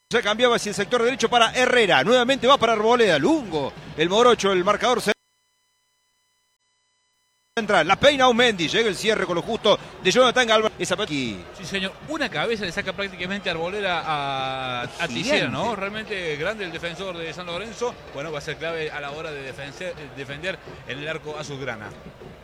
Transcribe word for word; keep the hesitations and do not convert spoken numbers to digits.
Se cambiaba hacia el sector derecho para Herrera. Nuevamente va para Arboleda. Lungo. El morocho, el marcador central. La peina a Mendy. Llega el cierre con lo justo de Jonathan Galván. Esa aquí. Sí, señor. Una cabeza le saca prácticamente Arboleda a, a Tisiera, ¿no? Realmente grande el defensor de San Lorenzo. Bueno, va a ser clave a la hora de defender, defender en el arco azulgrana.